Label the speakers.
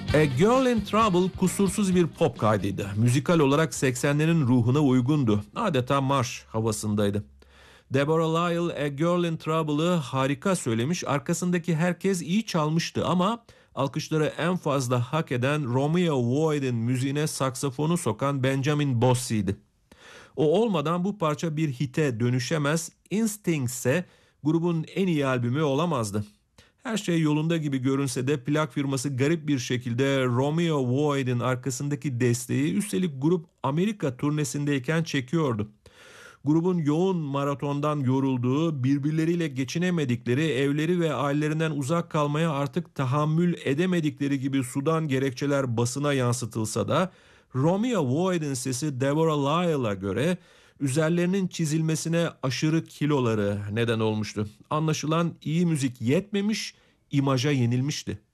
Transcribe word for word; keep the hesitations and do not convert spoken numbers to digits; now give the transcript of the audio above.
Speaker 1: A Girl in Trouble kusursuz bir pop kaydıydı. Müzikal olarak seksenlerin ruhuna uygundu. Adeta marş havasındaydı. Deborah Lyle A Girl in Trouble'ı harika söylemiş, arkasındaki herkes iyi çalmıştı ama alkışları en fazla hak eden Romeo Void'in müziğine saksafonu sokan Benjamin Bossi'ydi. O olmadan bu parça bir hite dönüşemez, Instinct ise grubun en iyi albümü olamazdı. Her şey yolunda gibi görünse de plak firması garip bir şekilde Romeo Void'in arkasındaki desteği, üstelik grup Amerika turnesindeyken çekiyordu. Grubun yoğun maratondan yorulduğu, birbirleriyle geçinemedikleri, evleri ve ailelerinden uzak kalmaya artık tahammül edemedikleri gibi sudan gerekçeler basına yansıtılsa da Romeo Void'in sesi Deborah Lyle'a göre üzerlerinin çizilmesine aşırı kiloları neden olmuştu. Anlaşılan iyi müzik yetmemiş, imaja yenilmişti.